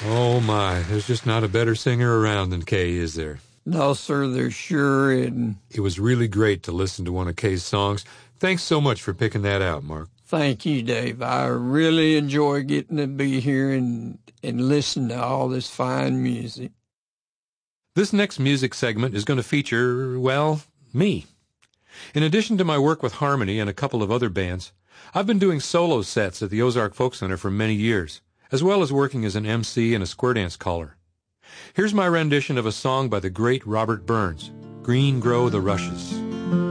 Oh, my. There's just not a better singer around than Kay, is there? No, sir, there sure isn't. It was really great to listen to one of Kay's songs. Thanks so much for picking that out, Mark. Thank you, Dave. I really enjoy getting to be here and listen to all this fine music. This next music segment is going to feature, well, me. In addition to my work with Harmony and a couple of other bands, I've been doing solo sets at the Ozark Folk Center for many years, as well as working as an MC and a square dance caller. Here's my rendition of a song by the great Robert Burns, Green Grow the Rushes.